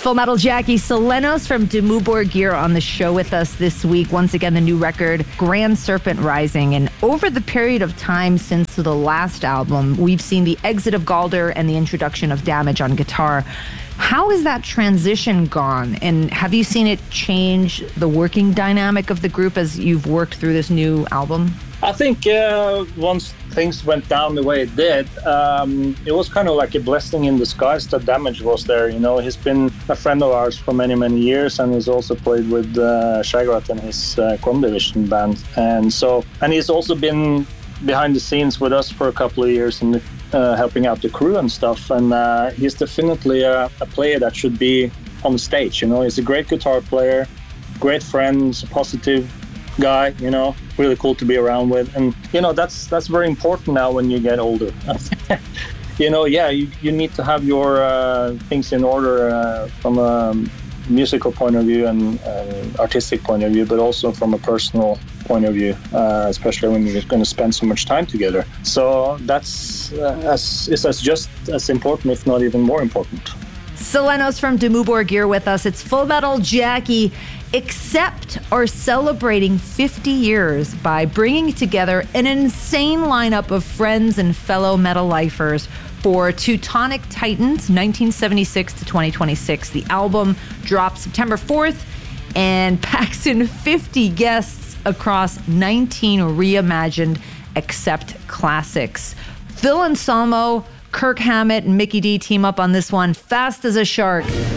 Full Metal Jackie Selenos from Dimmu Borgir on the show with us this week. Once again, the new record, Grand Serpent Rising. And over the period of time since the last album, we've seen the exit of Galder and the introduction of Damage on guitar. How has that transition gone? And have you seen it change the working dynamic of the group as you've worked through this new album? I think once things went down the way it did, it was kind of like a blessing in disguise that Damage was there. You know, he's been a friend of ours for many, many years, and he's also played with Shagrat and his Chrome Division band. And he's also been behind the scenes with us for a couple of years and helping out the crew and stuff. And he's definitely a player that should be on the stage. You know, he's a great guitar player, great friend, he's a positive guy, you know, really cool to be around with. And, you know, that's very important now when you get older. You know, yeah, you need to have your things in order from a musical point of view and artistic point of view, but also from a personal point of view, especially when you're going to spend so much time together. So that's just as important, if not even more important. Selenos from Dimmu Borgir with us. It's Full Metal Jackie. Accept are celebrating 50 years by bringing together an insane lineup of friends and fellow metal lifers for Teutonic Titans 1976 to 2026. The album drops September 4th and packs in 50 guests across 19 reimagined Accept classics. Phil Anselmo, Kirk Hammett, and Mikkey Dee team up on this one. Fast as a Shark.